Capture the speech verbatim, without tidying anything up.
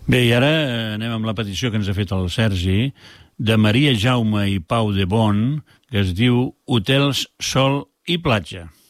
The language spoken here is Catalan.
Bé, i ara anem amb la petició que ens ha fet el Sergi, de Maria Jaume i Pau de Bon, que es diu Hotels Sol i Platja.